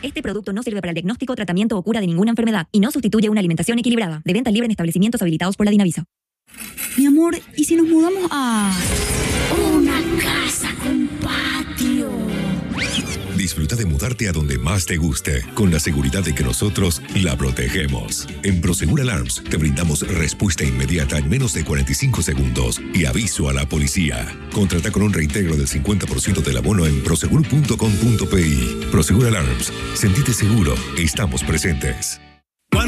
Este producto no sirve para el diagnóstico, tratamiento o cura de ninguna enfermedad y no sustituye una alimentación equilibrada. De venta libre en establecimientos habilitados por la Dinavisa. Mi amor, ¿y si nos mudamos a una casa con patio? Disfruta de mudarte a donde más te guste, con la seguridad de que nosotros la protegemos. En Prosegur Alarms te brindamos respuesta inmediata en menos de 45 segundos y aviso a la policía. Contrata con un reintegro del 50% del abono en prosegur.com.pi. Prosegur Alarms. Sentite seguro. Estamos presentes.